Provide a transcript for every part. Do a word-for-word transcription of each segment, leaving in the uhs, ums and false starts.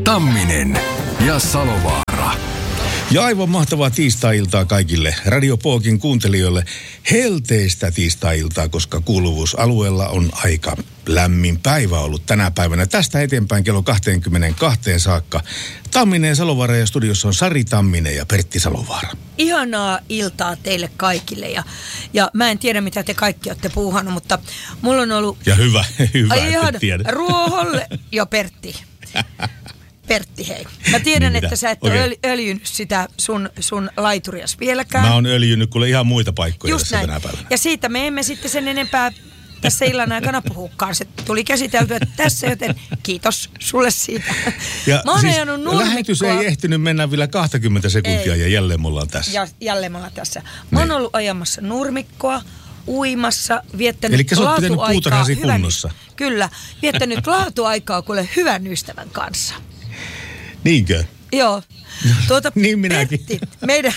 Tamminen ja Salovaara. Ja aivan mahtavaa tiistai-iltaa kaikille Radio Pookin kuuntelijoille. Helteistä tiistai-iltaa, koska kuuluvuusalueella on aika lämmin päivä ollut tänä päivänä. Tästä eteenpäin kello kaksikymmentäkaksi saakka. Tamminen ja Salovaara ja studiossa on Sari Tamminen ja Pertti Salovaara. Ihanaa iltaa teille kaikille ja, ja mä en tiedä mitä te kaikki olette puuhannut, mutta mulla on ollut... Ja hyvä, hyvä, ai että tiedät. Ruoholle jo Pertti. Pertti, hei. Mä tiedän, niin että sä et okay. ole öljynyt sitä sun, sun laiturias vieläkään. Mä oon öljynyt kuule ihan muita paikkoja just tässä näin. tänä päivänä. Ja siitä me emme sitten sen enempää tässä illan aikana puhukaan. Se tuli käsiteltyä tässä, joten kiitos sulle siitä. Ja mä oon siis ajanut nurmikkoa. Lähetys ei ehtinyt mennä vielä kaksikymmentä sekuntia ei. Ja jälleen mulla on tässä. Ja jälleen me ollaan tässä. Mä oon niin. ollut ajamassa nurmikkoa, uimassa, viettänyt elikkä sä oot pitänyt puutarhasi hyvän, kunnossa. Kyllä, viettänyt laatuaikaa kuule hyvän ystävän kanssa. Niinkö? Joo. Tuota, niin minäkin. Pertti, meidän...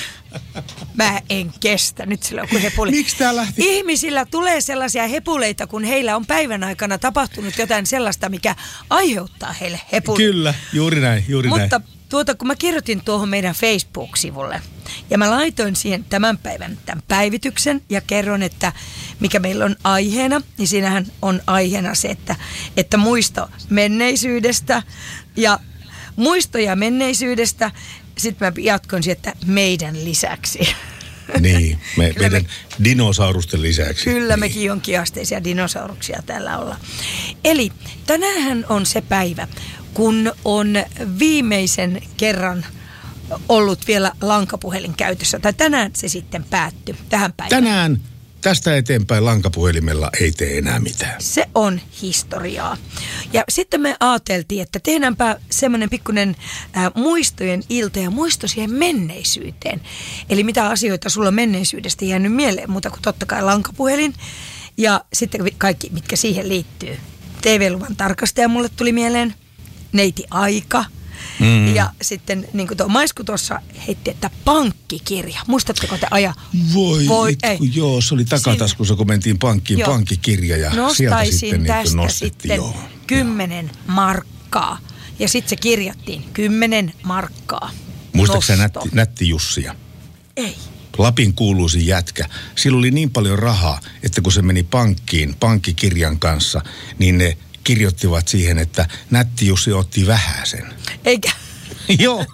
Mä en kestä nyt silloin, kun hepuli. Miksi tää lähti? Ihmisillä tulee sellaisia hepuleita, kun heillä on päivän aikana tapahtunut jotain sellaista, mikä aiheuttaa heille hepuleita. Kyllä, juuri näin, juuri Mutta näin. Mutta tuota, kun mä kirjoitin tuohon meidän Facebook-sivulle ja mä laitoin siihen tämän päivän tämän päivityksen ja kerron, että mikä meillä on aiheena, niin siinähän on aiheena se, että, että muisto menneisyydestä ja muistoja menneisyydestä. Sitten mä jatkoin siihen, että meidän lisäksi. Niin, me, meidän me, dinosaurusten lisäksi. Kyllä niin. Mekin jonkinasteisia dinosauruksia täällä ollaan. Eli tänään on se päivä, kun on viimeisen kerran ollut vielä lankapuhelin käytössä. Tai tänään se sitten päättyi tähän päivään. Tänään tästä eteenpäin lankapuhelimella ei tee enää mitään. Se on historiaa. Ja sitten me ajateltiin, että tehdäänpä semmoinen pikkuinen äh, muistojen ilta ja muisto siihen menneisyyteen. Eli mitä asioita sulla on menneisyydestä jäänyt mieleen, muuta kuin totta kai lankapuhelin. Ja sitten kaikki, mitkä siihen liittyy. T V-luvan tarkastaja mulle tuli mieleen, neiti Aika. Mm. Ja sitten niin kuin tuo Maisku tuossa heitti, että pankkikirja. Muistatteko te aja? Voi, Voi itku, joo, se oli takataskussa, kun mentiin pankkiin, joo. Pankkikirja ja nostaisin sieltä sitten tästä niin sitten joo. kymmenen markkaa. Ja sitten se kirjattiin kymmenen markkaa. Muistatko sä nätti, nätti Jussia? Ei. Lapin kuuluisin jätkä. Sillä oli niin paljon rahaa, että kun se meni pankkiin pankkikirjan kanssa, niin ne kirjoittivat siihen, että nätti Jussi otti vähäsen. Eikä? Joo.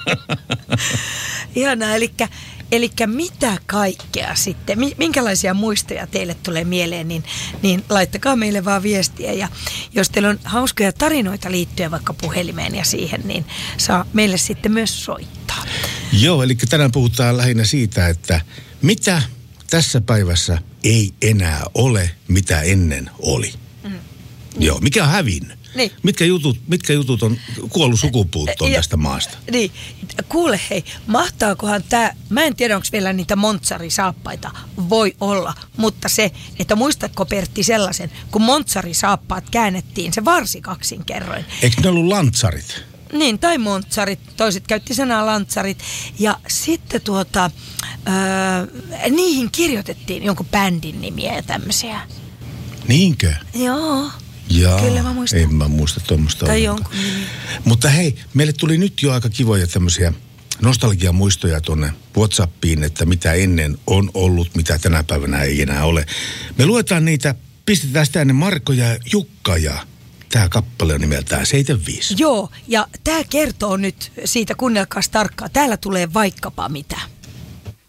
Ihanaa, elikkä, elikkä mitä kaikkea sitten, minkälaisia muistoja teille tulee mieleen, niin, niin laittakaa meille vaan viestiä. Ja jos teillä on hauskoja tarinoita liittyen vaikka puhelimeen ja siihen, niin saa meille sitten myös soittaa. Joo, eli tänään puhutaan lähinnä siitä, että mitä tässä päivässä ei enää ole, mitä ennen oli. Mm. Joo, mikä on hävinnyt? Niin. Mitkä jutut, mitkä jutut on kuollut sukupuuttoon ja, tästä maasta? Niin, kuule hei, mahtaakohan tämä, mä en tiedä onko vielä niitä montsarisaappaita, voi olla, mutta se, että muistatko Pertti sellaisen, kun montsarisaappaat käännettiin, se varsi kaksin kerroin. Eikö ne ollut lantsarit? Niin, tai montsarit, toiset käytti sanaa lantsarit ja sitten tuota, öö, niihin kirjoitettiin jonkun bändin nimiä ja tämmöisiä. Niinkö? Joo. Jaa, kyllä mä muistan. En mä muista tuommoista. Tai jonkun nimi. Mutta hei, meille tuli nyt jo aika kivoja tämmöisiä nostalgiamuistoja tuonne WhatsAppiin, että mitä ennen on ollut, mitä tänä päivänä ei enää ole. Me luetaan niitä, pistetään tänne Marko ja Jukka ja tämä kappale on nimeltään seitsemänkymmentäviisi. Joo, ja tämä kertoo nyt siitä, kuunnelkaas tarkkaan. Täällä tulee vaikkapa mitä.